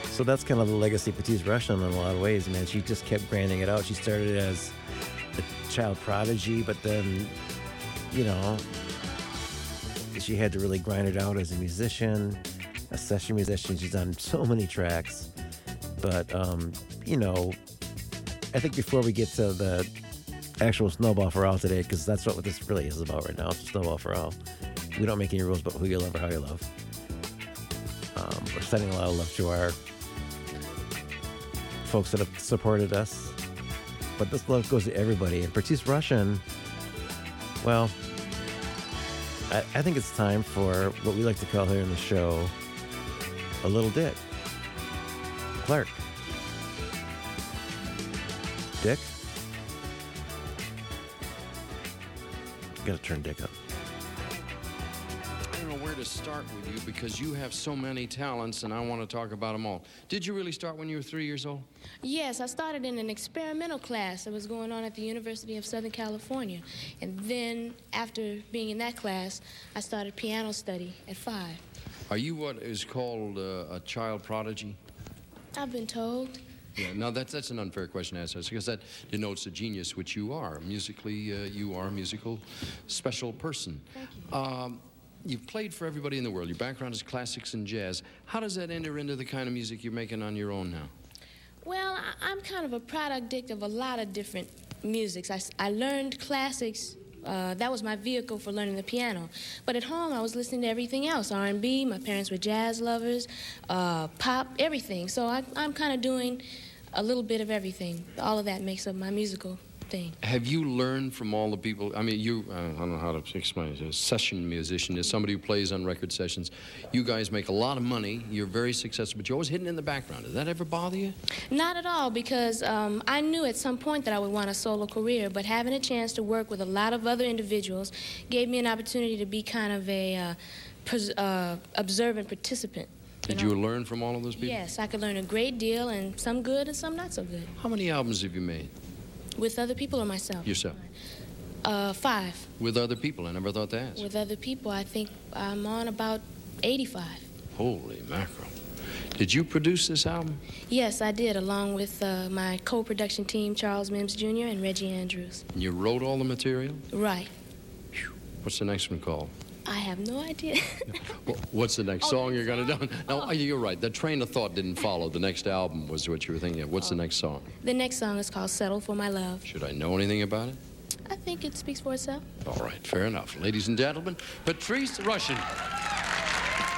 So that's kind of the legacy of Patrice Rushen in a lot of ways, man. She just kept grinding it out. She started as a child prodigy, but then, you know, she had to really grind it out as a musician, a session musician. She's done so many tracks. But, you know, I think before we get to the actual Snowball for All today, because that's what this really is about right now. It's Snowball for All. We don't make any rules about who you love or how you love. We're sending a lot of love to our folks that have supported us. But this love goes to everybody. And Patrice Rushen, well, I think it's time for what we like to call here in the show, a little Dick. Clark. Dick? Gotta turn Dick up. I don't know where to start with you because you have so many talents and I want to talk about them all. Did you really start when you were 3 years old? Yes, I started in an experimental class that was going on at the University of Southern California. And then, after being in that class, I started piano study at 5. Are you what is called a child prodigy? I've been told. Yeah, no, that's an unfair question to ask us because that denotes the genius which you are. Musically, you are a musical special person. Thank you. You've played for everybody in the world. Your background is classics and jazz. How does that enter into the kind of music you're making on your own now? Well, I'm kind of a product of a lot of different musics. I learned classics. That was my vehicle for learning the piano. But at home, I was listening to everything else, R&B. My parents were jazz lovers, pop, everything. So I'm kind of doing a little bit of everything. All of that makes up my musical thing. Have you learned from all the people? I mean, I don't know how to explain it. A session musician is somebody who plays on record sessions. You guys make a lot of money. You're very successful, but you're always hidden in the background. Does that ever bother you? Not at all, because I knew at some point that I would want a solo career, but having a chance to work with a lot of other individuals gave me an opportunity to be kind of a observant participant. Did you learn from all of those people? Yes, I could learn a great deal, and some good and some not so good. How many albums have you made? With other people or myself? Yourself. 5. With other people? I never thought to ask. With other people, I think I'm on about 85. Holy mackerel. Did you produce this album? Yes, I did, along with my co-production team, Charles Mims Jr. and Reggie Andrews. And you wrote all the material? Right. Whew. What's the next one called? I have no idea. Well, what's the next song you're going to do? No, you're right. The train of thought didn't follow. The next album was what you were thinking of. What's the next song? The next song is called Settle for My Love. Should I know anything about it? I think it speaks for itself. All right, fair enough. Ladies and gentlemen, Patrice Rushen.